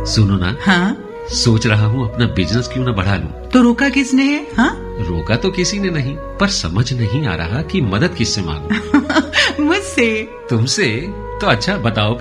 सुनो ना, हाँ? सोच रहा हूँ अपना बिजनेस क्यों ना बढ़ा लूं। तो रोका किसने है? हाँ? रोका तो किसी ने नहीं, पर समझ नहीं आ रहा कि मदद किससे मांगूं। मुझसे। तुमसे? तो अच्छा बताओ।